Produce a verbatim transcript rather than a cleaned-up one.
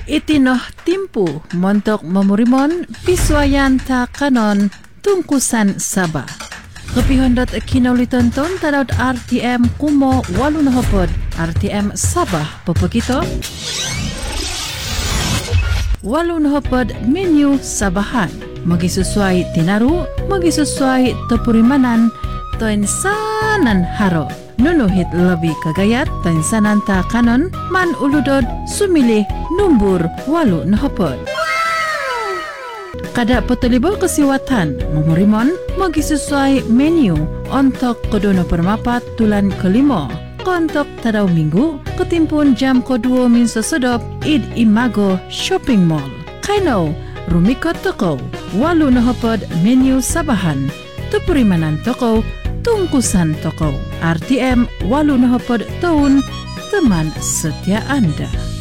Itinoh timpu montok memurimon piswayan ta kanon tungkusan Sabah. Kepihondot kinau litonton tadot R T M kumo walun hopod R T M Sabah popokito. Walun hopod menu Sabahan. Magi sesuai tinaru, magi sesuai tepurimanan, toin sanan haro. Nunuhit lebih kagayat, toin sanan ta kanon, man uludod sumilih numbur walu nahopod. Kada potolibo kesiwatan memurimon magi sesuai menu untuk kodono permapat tulan kelima. Kontok tadau minggu ketimpun jam kedua min sesedop id imago shopping mall. Kaino rumikot toko walu nahopod menu Sabahan. Tepurimanan toko tungkusan toko R T M walu nahopod tahun teman setia Anda.